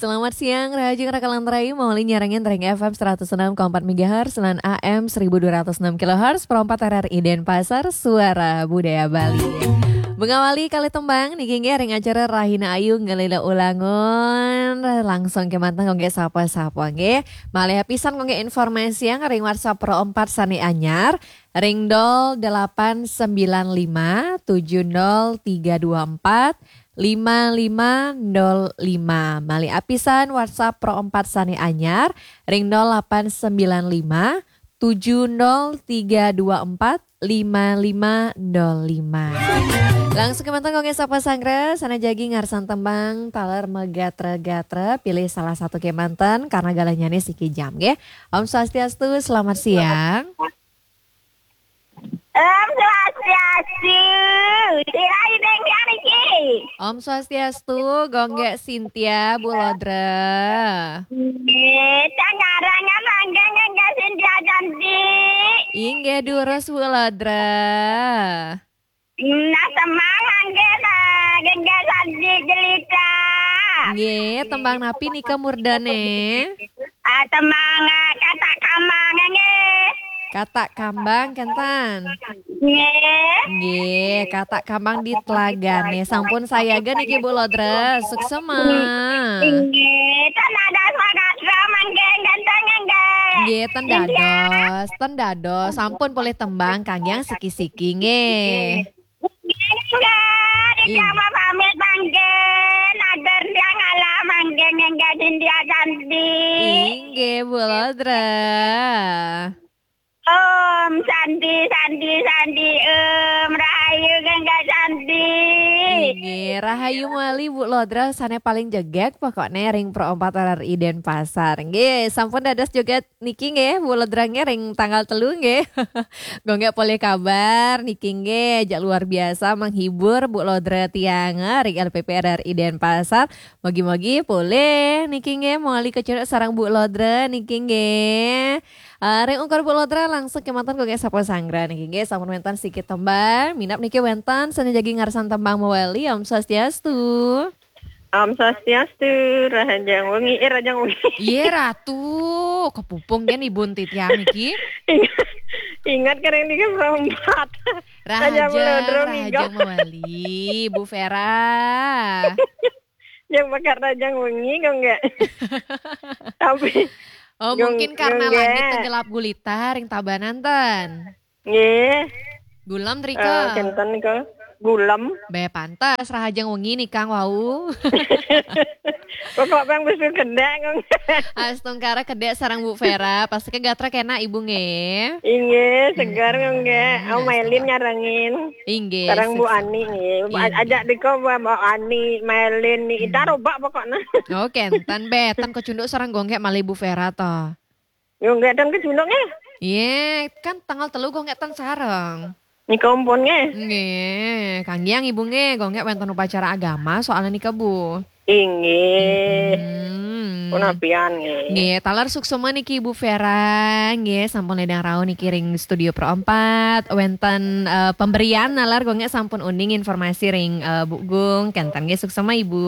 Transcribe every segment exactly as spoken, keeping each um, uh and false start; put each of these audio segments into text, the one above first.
Selamat siang, Raja Rakalan Terayu Mauli nyarangin Tering F M seratus enam koma empat MHz, Senan A M seribu dua ratus enam kilohertz, perempat R R I Denpasar, Suara Budaya Bali. Mengawali kali tembang, niki ring acara Rahina Ayu ngelila ulangun, langsung ke mantan kongge sapa-sapa nge. Malih pisan kongge informasi yang ring WhatsApp Pro empat Sani Anyar, ring dol delapan sembilan lima tujuh nol tiga dua empat lima lima nol lima. Mali apisan WhatsApp Pro empat Sani Anyar ring nol delapan sembilan lima tujuh nol tiga dua empat lima lima nol lima. Langsung ke mantan kongge sapa sangre sana jagi ngarsan tembang taler megatre-gatre pilih salah satu ke mantan karena galanya nih siki jam ge. Om Swastiastu, selamat siang. Om Swastiastu, dirayu deng Yariki. Om Swastiastu, gongge Cynthia Bulodre. Tangaranya manggang enggak Cynthia cantik. Inge durus Bulodre. Nah semangat kita, enggak cantik jelita. Nge, tembang napi nika murdane. Ah semangat kata kamang nge. Kata kambang kentan. Nge. Nge, kata kambang di Telagane. Sampun saya ga niki Bulodre, suksema. Nge, tanada semangat raman geng ganteng enggak. Nge, tendados, tendados. Sampun boleh tembang kangyang siki-siki nge. Enggak, dikama pamit manggen. Agar dia ngalah manggen enggak Cynthia cantik. Inge Bulodre. Om Sandi, Sandi, Sandi, Om Rahayu enggak cantik. Inge, Rahayu Mali Bu Lodra sana paling jegek pokoknya ring Pro empat R R I Denpasar. Nge, sampun dadas juga niki nge Bu Lodra nge ring tanggal telu nge. Gongge boleh kabar niki nge jak luar biasa menghibur Bu Lodra tiang ring L P P R R I Denpasar. Mogi-mogi boleh niki nge mali kecuruk sarang Bu Lodra niki nge. Uh, ring ungkar Bu Lodra langsung ke mantan kongge sapa sanggra niki nge sampun wentan sikit tembang minap niki wentan sana jagi ngarsan tembang mawali. Om Swastiastu. Om Swastiastu, Raja Wengi, eh Raja Wengi. Iya ratu, kepupung kan ibu titiang niki. Ingat kan ini kan perempat. Raja, Bulodro, Raja Mawali, Bu Vera. Yang pakai Raja Wengi kok enggak? Tapi Oh Gong, mungkin karena gong, langit ya. tenggelap gulita ring tabanan tan. Nggih. Gulam Eh, trika. kenten nika gulam. Be pantas Raja Wengi nih Kang wau. Pokok bang wis gede kok. Astungkara kedek sarang Bu Vera, pasti kegatra kena ibu nge. Inge segar kok enggak. Om Melin nyarangin. Inge. Sekarang Bu sukses. Ani nggih. Inge. Ajak diko Bu Ani, Melin nih. Ita robak pokoknya. Oh kentan betan kecunduk sarang gonggek mali Bu Vera toh. Yo enggak dan kejunuknya. Iya, kan tanggal telu gonggek tan sarang. Ni komponnya. Nggih, Kangyang ibu nge, gonggek wonten upacara agama soalnya nikah Bu. Inge. Hmm. Punapian nggih. Nggih, talar suksema niki Ibu Vera, nggih sampun ledang rau niki ring studio Pro empat, wenten uh, pemberian nalar gonggek sampun uning informasi ring uh, Bu Gung, kentan nggih suksema Ibu.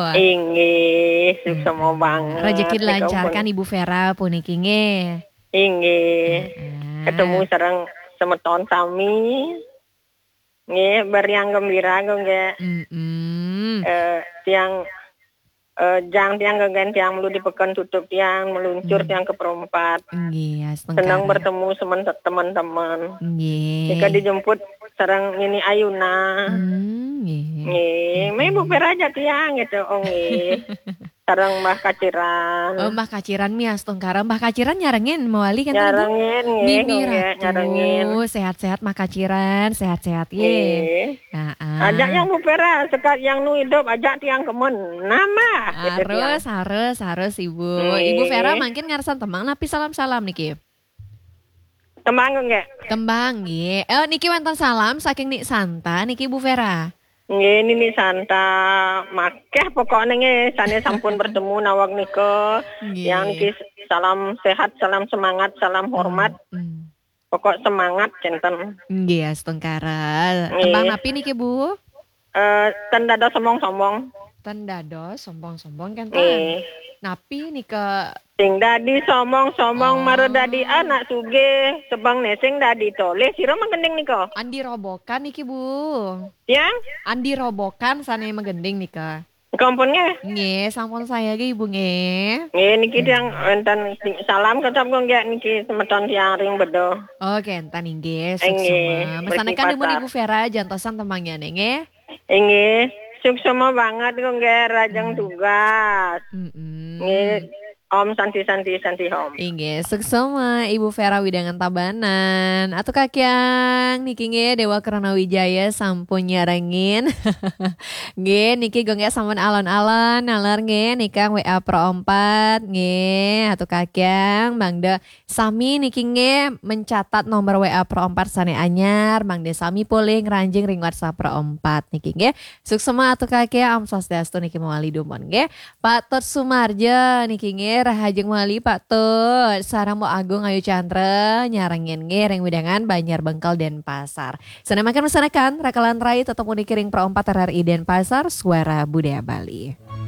Inge, suksema banget. Rezeki Ni dilancarkan kompon. Ibu Vera puniki nggih. Inge. Heeh. Ketemu sareng semeton sami. Nggih, beriang gembira kok nggih. Mm-mm. Eh tiang eh jang tiang gegen tiang melu dipeken tutup tiang meluncur Hmm. tiang ke perempat. Nggih, Senang astengkara. bertemu semen teman-teman. Nggih. Jika dijemput sareng ini Ayuna. Hmm, nggih. Nggih, me Bu Vera aja tiang gitu. Oh nggih. Sareng Mbah Kaciran. Oh, Mbah Kaciran mi astengkara. Mbah Kaciran nyarengin mawali kan Ibu? Nyarengin nggih, Mimi nggih, nyarengin. Ratu, sehat-sehat Mbah Kaciran, sehat-sehat ye. Nggih. Heeh. Ajak yang Bu Vera, sekat yang nu hidup, ajak tiang kemen. Nama. gitu Harus, tiang. harus, harus Ibu. Nggih. Ibu Vera makin ngarsan tembang, tapi salam-salam niki. Tembang nggih. Tembang nggih. Eh niki wonten salam saking Nik Santa niki Bu Vera. Nggih, Nini Santa makeh pokoknya nggih sane sampun bertemu nawak nika. Nggih. Yang niki salam sehat, salam semangat, salam hormat. Hmm. Pokok semangat centen. Nggih, astengkara. Nggih. Tembang napi niki Bu? Eh tenda ada somong-somong. Ten dados sombong-sombong kan Eh, Napi nih ke sing dadi somong-somong Oh. maro dadi anak sugih, sebang ne sing dadi toleh sira manggending nika. Andi Robokan niki Bu. Yang Andi Robokan sana yang menggending nih ke. komponnya. Nge, sampun saya ge Ibu nge. Nggih niki yang enten salam ketap kok nggih niki semeton siang ring bedo. Oke, entan inggih Nggih, suksema. Mesanekan berki Ibu pasar. Ibu Vera jantosan temangnya nge. Nggih, suksema banget kok nggih rajang tugas. Mm-mm. Nggih, Om santi-santi santi Om. Inge, suksema Ibu Vera Widangan Tabanan. Atau kakyang niki nge Dewa Krana Wijaya sampun nyarengin. Nge niki gongnya sampun alon-alon nalar nge nikang W A Pro empat nge atau kakyang Bangda sami niki nge mencatat nomor W A Pro empat sane anyar Bangda sami poleh ngranjing ring WhatsApp Pro empat niki nge. Suksema atau kakyang Om Swastiastu niki mawali dumon nge. Pak Tot Sumarja niki nge Rahajeng Wali Pak Tut sarang Mo Agung Ayu Chandra nyarangin nge ring widangan Banjar Bengkel Denpasar. Sana makan mesanakan rakalan rai tetap unik ring Pro empat R R I Denpasar Suara Budaya Bali.